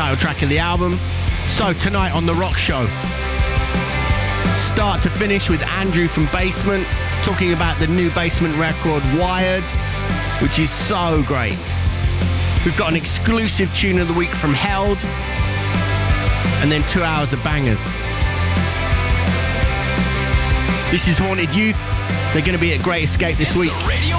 title track of the album. So tonight on The Rock Show, start to finish with Andrew from Basement, talking about the new Basement record, Wired, which is so great. We've got an exclusive tune of the week from Held, and then 2 hours of bangers. This is Haunted Youth. They're going to be at Great Escape this week.